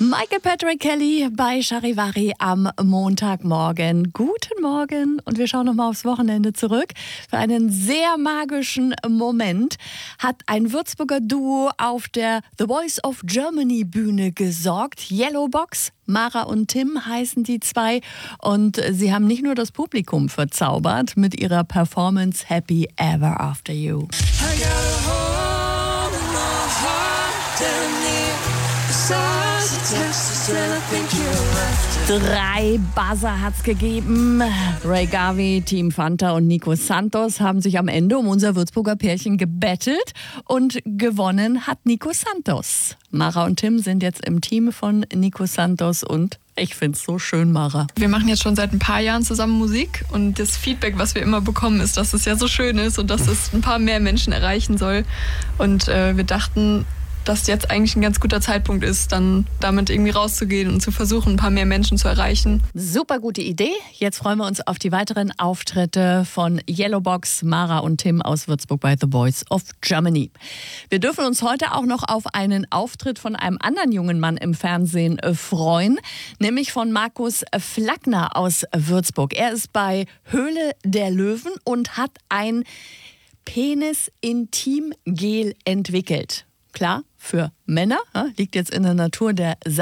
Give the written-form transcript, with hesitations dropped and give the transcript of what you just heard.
Michael Patrick Kelly bei Charivari am Montagmorgen. Guten Morgen und wir schauen nochmal aufs Wochenende zurück. Für einen sehr magischen Moment hat ein Würzburger Duo auf der The Voice of Germany Bühne gesorgt. Yellowbox, Mara und Tim heißen die zwei und sie haben nicht nur das Publikum verzaubert mit ihrer Performance Happy Ever After You. Drei Buzzer hat's gegeben. Ray Garvey, Team Fanta und Nico Santos haben sich am Ende um unser Würzburger Pärchen gebettelt und gewonnen hat Nico Santos. Mara und Tim sind jetzt im Team von Nico Santos und ich find's so schön, Mara. Wir machen jetzt schon seit ein paar Jahren zusammen Musik und das Feedback, was wir immer bekommen, ist, dass es ja so schön ist und dass es ein paar mehr Menschen erreichen soll. Und wir dachten, dass jetzt eigentlich ein ganz guter Zeitpunkt ist, dann damit irgendwie rauszugehen und zu versuchen, ein paar mehr Menschen zu erreichen. Super gute Idee. Jetzt freuen wir uns auf die weiteren Auftritte von Yellowbox, Mara und Tim aus Würzburg bei The Voice of Germany. Wir dürfen uns heute auch noch auf einen Auftritt von einem anderen jungen Mann im Fernsehen freuen, nämlich von Markus Flackner aus Würzburg. Er ist bei Höhle der Löwen und hat ein Penis-Intim-Gel entwickelt. Klar, für Männer, liegt jetzt in der Natur der Sache.